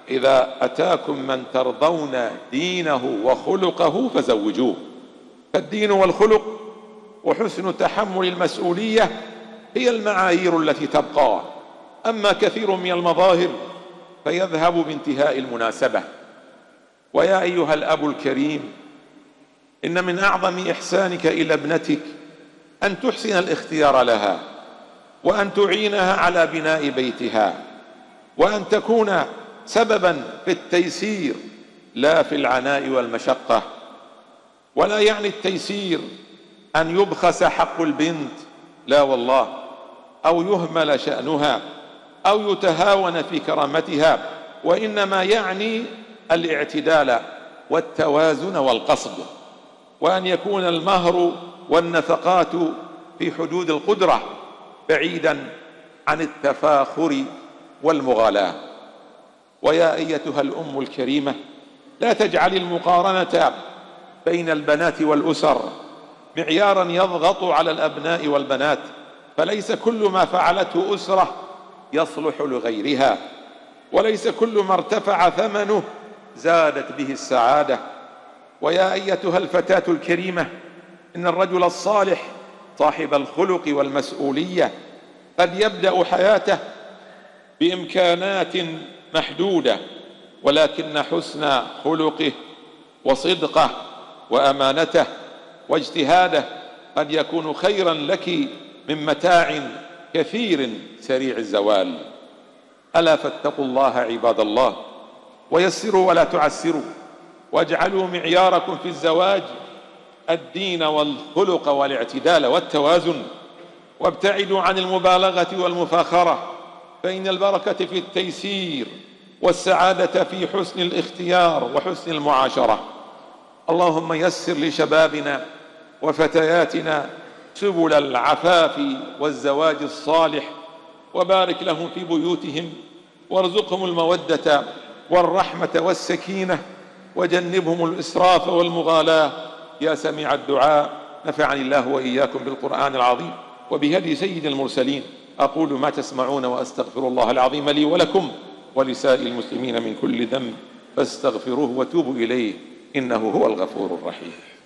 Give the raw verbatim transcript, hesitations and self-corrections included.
إذا أتاكم من ترضون دينه وخلقه فزوجوه. فالدين والخلق وحسن تحمل المسؤولية هي المعايير التي تبقى، أما كثير من المظاهر فيذهب بانتهاء المناسبة. ويا أيها الأب الكريم، إن من أعظم إحسانك إلى ابنتك أن تحسن الاختيار لها، وأن تعينها على بناء بيتها، وأن تكون سببا في التيسير لا في العناء والمشقة. ولا يعني التيسير أن يبخس حق البنت، لا والله، أو يهمل شأنها أو يتهاون في كرامتها، وإنما يعني الاعتدال والتوازن والقصد، وأن يكون المهر والنفقات في حدود القدرة بعيدا عن التفاخر والمغالاة. ويا أيتها الأم الكريمة، لا تجعل المقارنة بين البنات والأسر معيارا يضغط على الأبناء والبنات، فليس كل ما فعلته أسرة يصلح لغيرها، وليس كل ما ارتفع ثمنه زادت به السعادة. ويا أيتها الفتاة الكريمة، إن الرجل الصالح صاحب الخلق والمسؤولية قد يبدأ حياته بإمكانات محدودة، ولكن حسن خلقه وصدقه وأمانته واجتهاده قد يكون خيرا لك من متاع كثير سريع الزوال. ألا فاتقوا الله عباد الله، ويسروا ولا تعسروا، واجعلوا معياركم في الزواج الدين والخلق والاعتدال والتوازن، وابتعدوا عن المبالغة والمفاخرة، فإن البركة في التيسير والسعادة في حسن الاختيار وحسن المعاشرة. اللهم يسر لشبابنا وفتياتنا سبل العفاف والزواج الصالح، وبارك لهم في بيوتهم، وارزقهم المودة والرحمة والسكينة، وجنبهم الإسراف والمغالاة يا سميع الدعاء. نفعني الله وإياكم بالقرآن العظيم وبهدي سيد المرسلين. أقول ما تسمعون، وأستغفر الله العظيم لي ولكم ولسائر المسلمين من كل ذنب، فاستغفروه وتوبوا إليه، إنه هو الغفور الرحيم.